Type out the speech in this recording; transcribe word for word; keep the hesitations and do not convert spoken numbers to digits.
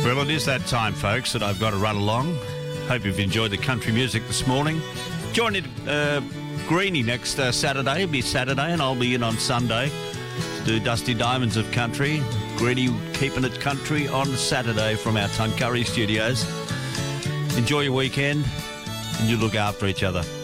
Well, it is that time, folks, that I've got to run along. Hope you've enjoyed the country music this morning. Join it, uh, Greenie next uh, Saturday. It'll be Saturday, and I'll be in on Sunday to do Dusty Diamonds of Country. Greenie keeping it country on Saturday from our Tuncurry studios. Enjoy your weekend, and you look after each other.